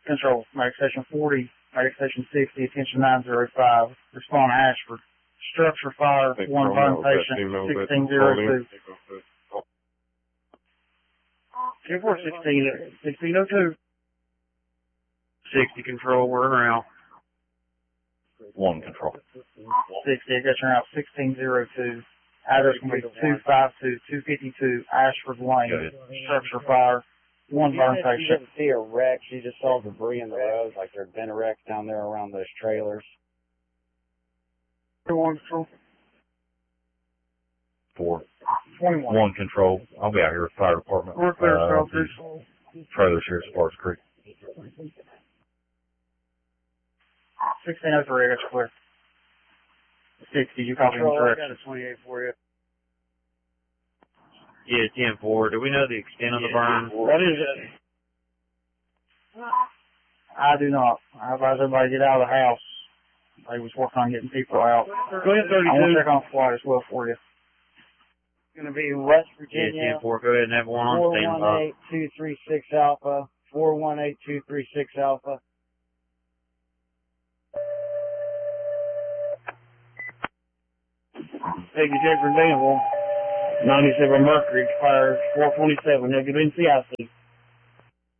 Control, Medic Station 40, Medic Station 60, attention 905. Respond Ashford. Structure fire, one burn patient, 1602. 1602. 60 Control, we're around. 1 Control. 60, I got you out 1602. Address going to be 252-252 Ashford Lane. Structure fire, one burn She patient. didn't see a wreck. She just saw debris in the road, like there'd been a wreck down there around those trailers. 1 Control. 4. 21. 1 Control. I'll be out here with the fire department. We're clear, Trailers here at Sparks Creek. 1603, I got you clear. 60, you copy Control, I correct. got a 28 for you. Yeah, 10-4. Do we know the extent of the burn? That is it. I do not. I advise everybody to get out of the house. They was working on getting people out. Go ahead, 32. I want to check on flight as well for you. It's going to be West Yeah, Virginia. 10-4. Go ahead and have one on standby. 418-236 Alpha. 418-236 Alpha. Take your check for Danville. 97 Mercury expires 427. Have you been CIC?